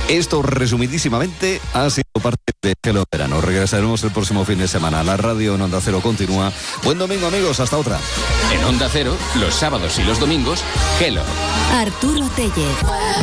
Esto resumidísimamente ha sido parte de Hello Verano. Regresaremos el próximo fin de semana. La radio en Onda Cero continúa. Buen domingo, amigos. Hasta otra. En Onda Cero, los sábados y los domingos, Hello. Arturo Tellez.